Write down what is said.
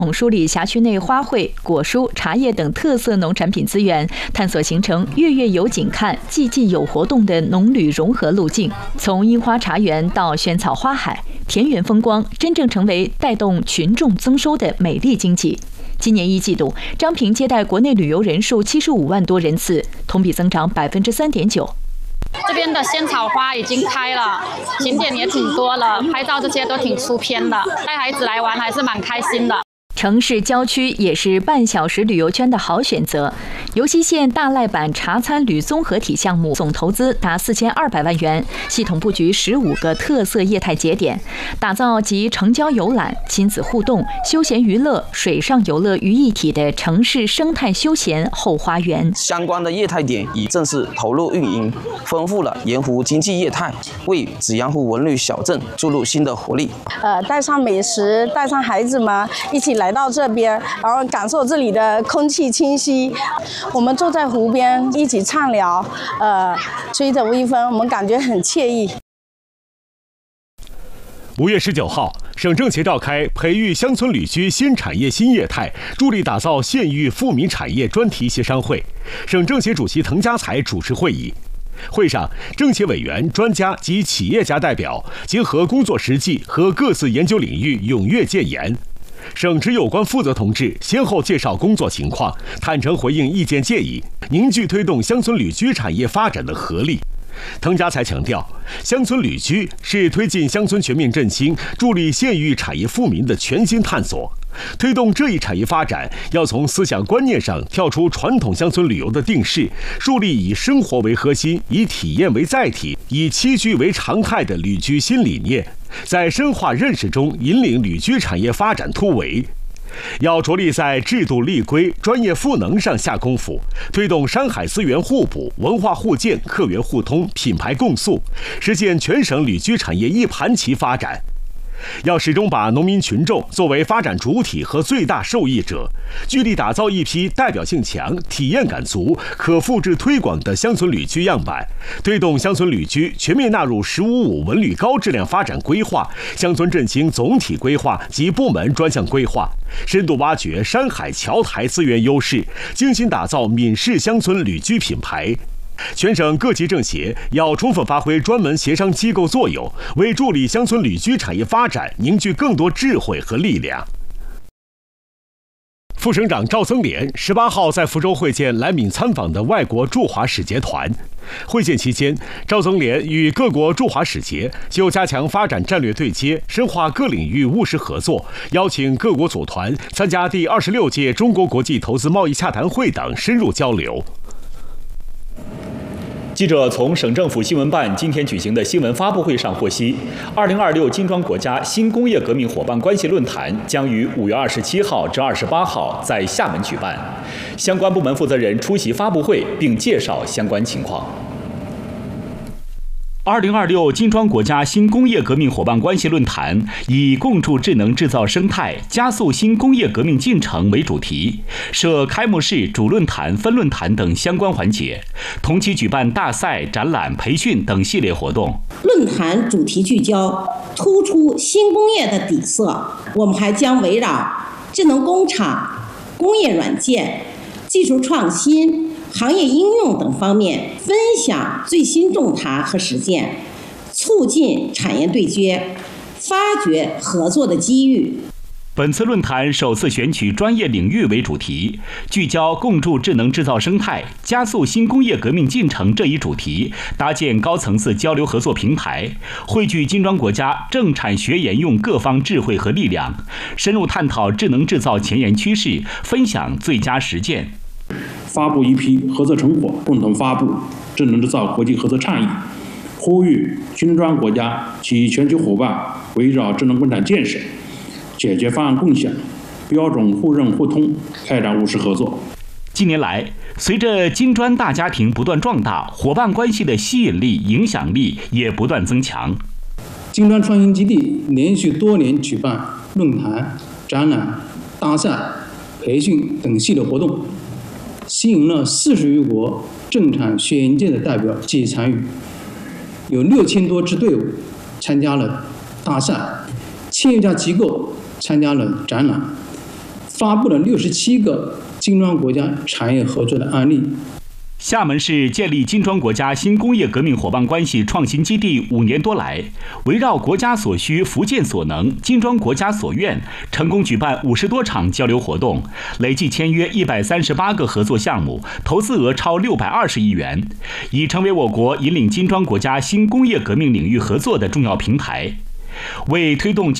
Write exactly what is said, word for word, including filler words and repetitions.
梳理辖区内花卉、果蔬、茶叶等特色农产品资源，探索形成月月有景看、季季有活动的农旅融合路径。从樱花茶园到萱草花海，田园风光真正成为带动群众增收的美丽经济。今年一季度，彰平接待国内旅游人数七十五万多人次，同比增长百分之三点九。 这边的仙草花已经开了，景点也挺多了，拍照这些都挺出片的，带孩子来玩还是蛮开心的。 城市郊区也是半小时旅游圈的好选择。尤溪县大赖坂茶餐旅综合体项目总投资达四千二百万元，系统布局十五个特色业态节点，打造集城郊游览、亲子互动、休闲娱乐、水上游乐于一体的城市生态休闲后花园。 相关的业态点已正式投入运营，丰富了盐湖经济业态，为子阳湖文旅小镇注入新的活力。 呃，带上美食，带上孩子们一起来到这边，然后感受这里的空气清晰。我们坐在湖边一起畅聊，呃，吹着微风，我们感觉很惬意。 五月十九号，省政协召开培育乡村旅居新产业新业态，助力打造县域富民产业专题协商会。省政协主席滕家才主持会议。会上，政协委员、专家及企业家代表结合工作实际和各自研究领域踊跃建言。省直有关负责同志先后介绍工作情况，坦诚回应意见建议，凝聚推动乡村旅居产业发展的合力。滕家才强调，乡村旅居是推进乡村全面振兴、助力县域产业富民的全新探索。推动这一产业发展，要从思想观念上跳出传统乡村旅游的定势，树立以生活为核心、以体验为载体、以栖居为常态的旅居新理念，在深化认识中引领旅居产业发展突围。要着力在制度立规、专业赋能上下功夫，推动山海资源互补、文化互鉴、客源互通、品牌共塑，实现全省旅居产业一盘棋发展。要始终把农民群众作为发展主体和最大受益者，聚力打造一批代表性强、体验感足、可复制推广的乡村旅居样板，推动乡村旅居全面纳入“十五五”文旅高质量发展规划、乡村振兴总体规划及部门专项规划，深度挖掘山海桥台资源优势，精心打造闽式乡村旅居品牌。全省各级政协要充分发挥专门协商机构作用，为助力乡村旅居产业发展凝聚更多智慧和力量。副省长赵增廉十八号在福州会见来闽参访的外国驻华使节团。会见期间，赵增廉与各国驻华使节就加强发展战略对接、深化各领域务实合作，邀请各国组团参加第二十六届中国国际投资贸易洽谈会等深入交流。 记者从省政府新闻办今天举行的新闻发布会上获悉，二零二六金砖国家新工业革命伙伴关系论坛将于五月二十七号至二十八号在厦门举办，相关部门负责人出席发布会并介绍相关情况。二零二六金砖国家新工业革命伙伴关系论坛以共筑智能制造生态，加速新工业革命进程为主题，设开幕式、主论坛、分论坛等相关环节，同期举办大赛、展览、培训等系列活动。 论坛主题聚焦，突出新工业的底色。我们还将围绕智能工厂、工业软件、技术创新、行业应用等方面分享最新洞察和实践，促进产业对接，发掘合作的机遇。 本次论坛首次选取专业领域为主题，聚焦共筑智能制造生态、加速新工业革命进程这一主题，搭建高层次交流合作平台，汇聚金砖国家政产学研用各方智慧和力量，深入探讨智能制造前沿趋势，分享最佳实践。 发布一批合作成果，共同发布智能制造国际合作倡议，呼吁金砖国家及全球伙伴围绕智能工厂建设、解决方案共享、标准互认互通开展务实合作。 近年来，随着金砖大家庭不断壮大，伙伴关系的吸引力、影响力也不断增强。 金砖创新基地连续多年举办论坛、展览、大赛、培训等系列活动，吸引了四十余国政产学研界的代表积极参与，有六千多支队伍参加了大赛，千余家机构参加了展览， 发布了六十七个金砖国家产业合作的案例。 厦门市建立金砖国家新工业革命伙伴关系创新基地五年多来，围绕国家所需、福建所能、金砖国家所愿，成功举办五十多场交流活动，累计签约一百三十八个合作项目，投资额超六百二十亿元，已成为我国引领金砖国家新工业革命领域合作的重要平台。为推动